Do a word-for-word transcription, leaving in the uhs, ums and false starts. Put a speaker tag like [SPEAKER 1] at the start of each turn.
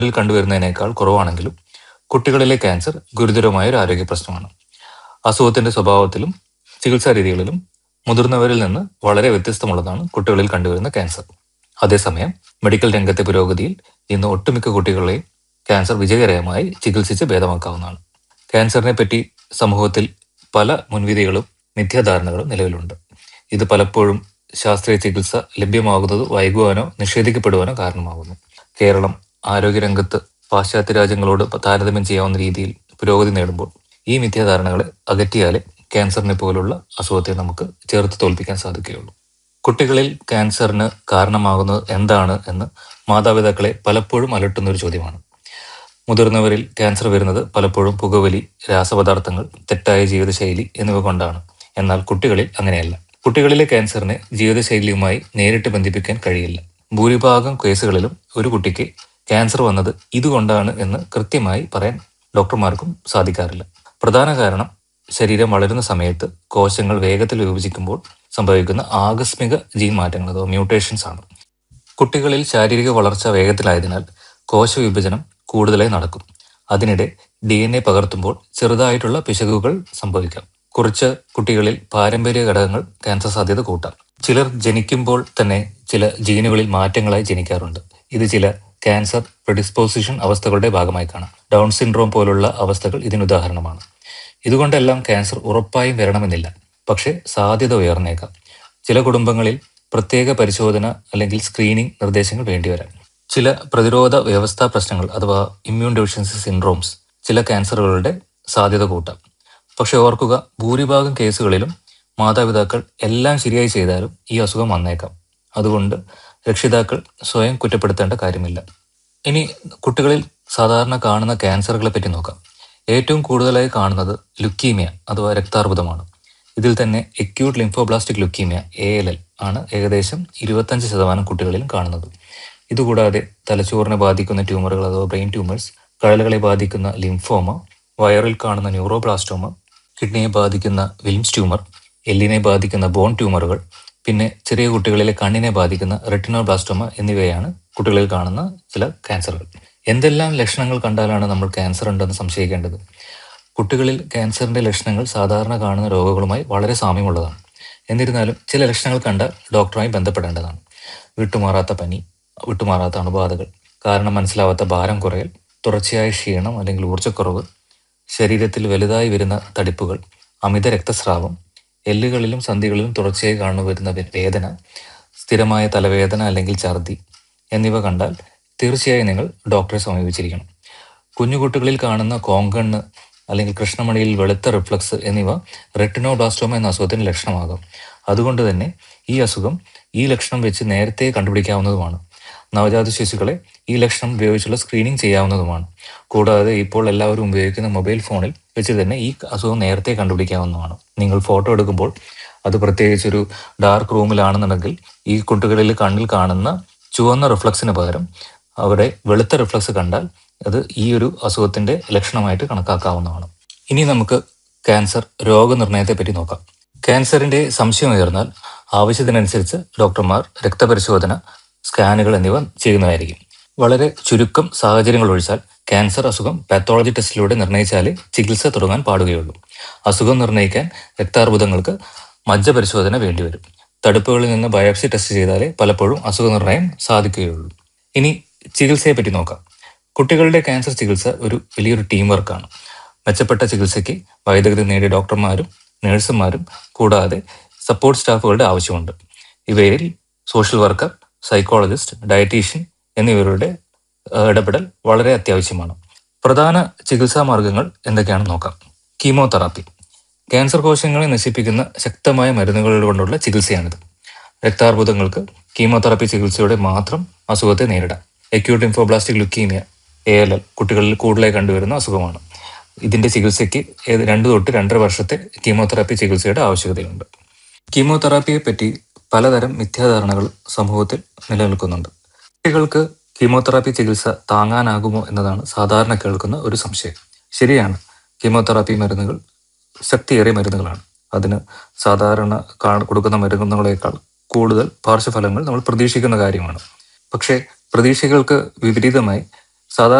[SPEAKER 1] കണ്ടുവരുന്നതിനേക്കാൾ കുറവാണെങ്കിലും കുട്ടികളിലെ ക്യാൻസർ ഗുരുതരമായ ഒരു ആരോഗ്യ പ്രശ്നമാണ്. അസുഖത്തിന്റെ സ്വഭാവത്തിലും ചികിത്സാ രീതികളിലും മുതിർന്നവരിൽ നിന്ന് വളരെ വ്യത്യസ്തമുള്ളതാണ് കുട്ടികളിൽ കണ്ടുവരുന്ന ക്യാൻസർ. അതേസമയം മെഡിക്കൽ രംഗത്തെ പുരോഗതിയിൽ ഇന്ന് ഒട്ടുമിക്ക കുട്ടികളെയും ക്യാൻസർ വിജയകരമായി ചികിത്സിച്ച് ഭേദമാക്കാവുന്നതാണ്. ക്യാൻസറിനെ പറ്റി സമൂഹത്തിൽ പല മുൻവിധികളും മിഥ്യാധാരണകളും നിലവിലുണ്ട്. ഇത് പലപ്പോഴും ശാസ്ത്രീയ ചികിത്സ ലഭ്യമാകുന്നത് വൈകുവാനോ നിഷേധിക്കപ്പെടുവാനോ കാരണമാകുന്നു. കേരളം ആരോഗ്യരംഗത്ത് പാശ്ചാത്യ രാജ്യങ്ങളോട് താരതമ്യം ചെയ്യാവുന്ന രീതിയിൽ പുരോഗതി നേടുമ്പോൾ ഈ മിഥ്യാധാരണകളെ അകറ്റിയാലേ ക്യാൻസറിനെ പോലുള്ള അസുഖത്തെ നമുക്ക് ചേർത്ത് തോൽപ്പിക്കാൻ സാധിക്കുകയുള്ളൂ. കുട്ടികളിൽ ക്യാൻസറിന് കാരണമാകുന്നത് എന്താണ് എന്ന് മാതാപിതാക്കളെ പലപ്പോഴും അലട്ടുന്ന ഒരു ചോദ്യമാണ്. മുതിർന്നവരിൽ ക്യാൻസർ വരുന്നത് പലപ്പോഴും പുകവലി, രാസപദാർത്ഥങ്ങൾ, തെറ്റായ ജീവിതശൈലി എന്നിവ കൊണ്ടാണ്. എന്നാൽ കുട്ടികളിൽ അങ്ങനെയല്ല. കുട്ടികളിലെ ക്യാൻസറിനെ ജീവിതശൈലിയുമായി നേരിട്ട് ബന്ധിപ്പിക്കാൻ കഴിയില്ല. ഭൂരിഭാഗം കേസുകളിലും ഒരു കുട്ടിക്ക് ക്യാൻസർ വന്നത് ഇതുകൊണ്ടാണ് എന്ന് കൃത്യമായി പറയാൻ ഡോക്ടർമാർക്കും സാധിക്കാറില്ല. പ്രധാന കാരണം ശരീരം വളരുന്ന സമയത്ത് കോശങ്ങൾ വേഗത്തിൽ വിഭജിക്കുമ്പോൾ സംഭവിക്കുന്ന ആകസ്മിക ജീൻ മാറ്റങ്ങൾ അഥവാ മ്യൂട്ടേഷൻസ് ആണ്. കുട്ടികളിൽ ശാരീരിക വളർച്ച വേഗത്തിലായതിനാൽ കോശവിഭജനം കൂടുതലായി നടക്കും. അതിനിടെ ഡി എൻ എ പകർത്തുമ്പോൾ ചെറുതായിട്ടുള്ള പിശകുകൾ സംഭവിക്കാം. കുറച്ച് കുട്ടികളിൽ പാരമ്പര്യ ഘടകങ്ങൾ ക്യാൻസർ സാധ്യത കൂട്ടാം. ചിലർ ജനിക്കുമ്പോൾ തന്നെ ചില ജീനുകളിൽ മാറ്റങ്ങളായി ജനിക്കാറുണ്ട്. ഇത് ചില ക്യാൻസർ പ്രെഡിസ്പോസിഷൻ അവസ്ഥകളുടെ ഭാഗമായി കാണാം. ഡൗൺ സിൻഡ്രോം പോലുള്ള അവസ്ഥകൾ ഇതിനുദാഹരണമാണ്. ഇതുകൊണ്ടെല്ലാം ക്യാൻസർ ഉറപ്പായും വരണമെന്നില്ല, പക്ഷേ സാധ്യത ഉയർന്നേക്കാം. ചില കുടുംബങ്ങളിൽ പ്രത്യേക പരിശോധന അല്ലെങ്കിൽ സ്ക്രീനിംഗ് നിർദ്ദേശങ്ങൾ വേണ്ടിവരാം. ചില പ്രതിരോധ വ്യവസ്ഥാ പ്രശ്നങ്ങൾ അഥവാ ഇമ്മ്യൂൺ ഡെഫിഷ്യൻസി സിൻഡ്രോംസ് ചില ക്യാൻസറുകളുടെ സാധ്യത കൂട്ടാം. പക്ഷെ ഓർക്കുക, ഭൂരിഭാഗം കേസുകളിലും മാതാപിതാക്കൾ എല്ലാം ശരിയായി ചെയ്താലും ഈ അസുഖം വന്നേക്കാം. അതുകൊണ്ട് രക്ഷിതാക്കൾ സ്വയം കുറ്റപ്പെടുത്തേണ്ട കാര്യമില്ല. ഇനി കുട്ടികളിൽ സാധാരണ കാണുന്ന ക്യാൻസറുകളെ പറ്റി നോക്കാം. ഏറ്റവും കൂടുതലായി കാണുന്നത് ലുക്കീമിയ അഥവാ രക്താർബുദമാണ്. ഇതിൽ തന്നെ acute lymphoblastic leukaemia A L L ആണ് ഏകദേശം ഇരുപത്തഞ്ച് ശതമാനം കുട്ടികളിലും കാണുന്നത്. ഇതുകൂടാതെ തലച്ചോറിനെ ബാധിക്കുന്ന ട്യൂമറുകൾ അഥവാ ബ്രെയിൻ ട്യൂമേഴ്സ്, കഴലുകളെ ബാധിക്കുന്ന ലിംഫോമ, വയറിൽ കാണുന്ന ന്യൂറോബ്ലാസ്റ്റോമ, കിഡ്നിയെ ബാധിക്കുന്ന വിൽംസ് ട്യൂമർ, എല്ലിനെ ബാധിക്കുന്ന ബോൺ ട്യൂമറുകൾ, പിന്നെ ചെറിയ കുട്ടികളിലെ കണ്ണിനെ ബാധിക്കുന്ന റെറ്റിനോബ്ലാസ്റ്റോമ എന്നിവയാണ് കുട്ടികളിൽ കാണുന്ന ചില ക്യാൻസറുകൾ. എന്തെല്ലാം ലക്ഷണങ്ങൾ കണ്ടാലാണ് നമ്മൾ ക്യാൻസർ ഉണ്ടെന്ന് സംശയിക്കേണ്ടത്? കുട്ടികളിൽ ക്യാൻസറിന്റെ ലക്ഷണങ്ങൾ സാധാരണ കാണുന്ന രോഗങ്ങളുമായി വളരെ സാമ്യമുള്ളതാണ്. എന്നിരുന്നാലും ചില ലക്ഷണങ്ങൾ കണ്ടാൽ ഡോക്ടറുമായി ബന്ധപ്പെടേണ്ടതാണ്. വിട്ടുമാറാത്ത പനി, വിട്ടുമാറാത്ത അണുബാധകൾ, കാരണം മനസ്സിലാവാത്ത ഭാരം കുറയൽ, തുടർച്ചയായ ക്ഷീണം അല്ലെങ്കിൽ ഊർജ്ജക്കുറവ്, ശരീരത്തിൽ വലുതായി വരുന്ന തടിപ്പുകൾ, അമിത രക്തസ്രാവം, എല്ലുകളിലും സന്ധികളിലും തുടർച്ചയായി കാണു വരുന്ന വേദന, സ്ഥിരമായ തലവേദന അല്ലെങ്കിൽ ഛർദി എന്നിവ കണ്ടാൽ തീർച്ചയായും നിങ്ങൾ ഡോക്ടറെ സമീപിച്ചിരിക്കണം. കുഞ്ഞുകുട്ടികളിൽ കാണുന്ന കോങ്കണ്ണ് അല്ലെങ്കിൽ കൃഷ്ണമണിയിൽ വെളുത്ത റിഫ്ലക്സ് എന്നിവ റെറ്റിനോബ്ലാസ്റ്റോമ എന്ന അസുഖത്തിന് ലക്ഷണമാകാം. അതുകൊണ്ട് തന്നെ ഈ അസുഖം ഈ ലക്ഷണം വെച്ച് നേരത്തെ കണ്ടുപിടിക്കാവുന്നതുമാണ്. നവജാത ശിശുക്കളെ ഈ ലക്ഷണം ഉപയോഗിച്ചുള്ള സ്ക്രീനിങ് ചെയ്യാവുന്നതുമാണ്. കൂടാതെ ഇപ്പോൾ എല്ലാവരും ഉപയോഗിക്കുന്ന മൊബൈൽ ഫോണിൽ വെച്ച് തന്നെ ഈ അസുഖം നേരത്തെ കണ്ടുപിടിക്കാവുന്നതാണ്. നിങ്ങൾ ഫോട്ടോ എടുക്കുമ്പോൾ അത് പ്രത്യേകിച്ചൊരു ഡാർക്ക് റൂമിലാണെന്നുണ്ടെങ്കിൽ ഈ കുട്ടികളിൽ കണ്ണിൽ കാണുന്ന ചുവന്ന റിഫ്ലക്സിന് പകരം അവിടെ വെളുത്ത റിഫ്ലക്സ് കണ്ടാൽ അത് ഈ ഒരു അസുഖത്തിന്റെ ലക്ഷണമായിട്ട് കണക്കാക്കാവുന്നതാണ്. ഇനി നമുക്ക് ക്യാൻസർ രോഗനിർണയത്തെ പറ്റി നോക്കാം. ക്യാൻസറിന്റെ സംശയം ഉയർന്നാൽ ആവശ്യത്തിനനുസരിച്ച് ഡോക്ടർമാർ രക്തപരിശോധന, സ്കാനുകൾ എന്നിവ ചെയ്യുന്നതായിരിക്കും. വളരെ ചുരുക്കം സാഹചര്യങ്ങൾ ഒഴിച്ചാൽ ക്യാൻസർ അസുഖം പാത്തോളജി ടെസ്റ്റിലൂടെ നിർണ്ണയിച്ചാലേ ചികിത്സ തുടങ്ങാൻ പാടുകയുള്ളൂ. അസുഖം നിർണ്ണയിക്കാൻ രക്താർബുദങ്ങൾക്ക് മജ്ജ പരിശോധന വേണ്ടിവരും. തടുപ്പുകളിൽ നിന്ന് ബയോപ്സി ടെസ്റ്റ് ചെയ്താലേ പലപ്പോഴും അസുഖ നിർണ്ണയം സാധിക്കുകയുള്ളൂ. ഇനി ചികിത്സയെ പറ്റി നോക്കാം. കുട്ടികളുടെ ക്യാൻസർ ചികിത്സ ഒരു വലിയൊരു ടീം വർക്കാണ്. മെച്ചപ്പെട്ട ചികിത്സയ്ക്ക് വൈദഗ്ധ്യം നേടിയ ഡോക്ടർമാരും നഴ്സുമാരും കൂടാതെ സപ്പോർട്ട് സ്റ്റാഫുകളുടെ ആവശ്യമുണ്ട്. ഇവയിൽ സോഷ്യൽ വർക്കർ, സൈക്കോളജിസ്റ്റ്, ഡയറ്റീഷ്യൻ എന്നിവരുടെ ഇടപെടൽ വളരെ അത്യാവശ്യമാണ്. പ്രധാന ചികിത്സാ മാർഗങ്ങൾ എന്തൊക്കെയാണെന്ന് നോക്കാം. കീമോതെറാപ്പി ക്യാൻസർ കോശങ്ങളെ നശിപ്പിക്കുന്ന ശക്തമായ മരുന്നുകൾ കൊണ്ടുള്ള ചികിത്സയാണിത്. രക്താർബുദങ്ങൾക്ക് കീമോതെറാപ്പി ചികിത്സയോടെ മാത്രം അസുഖത്തെ നേരിടാം. Acute lymphoblastic leukaemia A L L കുട്ടികളിൽ കൂടുതലായി കണ്ടുവരുന്ന അസുഖമാണ്. ഇതിന്റെ ചികിത്സയ്ക്ക് രണ്ടു തൊട്ട് രണ്ടര വർഷത്തെ കീമോതെറാപ്പി ചികിത്സയുടെ ആവശ്യകതയുണ്ട്. കീമോതെറാപ്പിയെ പറ്റി പലതരം മിഥ്യാധാരണകൾ സമൂഹത്തിൽ നിലനിൽക്കുന്നുണ്ട്. കുട്ടികൾക്ക് കീമോതെറാപ്പി ചികിത്സ താങ്ങാനാകുമോ എന്നതാണ് സാധാരണ കേൾക്കുന്ന ഒരു സംശയം. ശരിയാണ്, കീമോതെറാപ്പി മരുന്നുകൾ ശക്തിയേറിയ മരുന്നുകളാണ്. അതിന് സാധാരണ കൊടുക്കുന്ന മരുന്നുകളേക്കാൾ കൂടുതൽ പാർശ്വഫലങ്ങൾ നമ്മൾ പ്രതീക്ഷിക്കുന്ന കാര്യമാണ്. പക്ഷേ പ്രതീക്ഷകൾക്ക് വിപരീതമായി സാധാരണ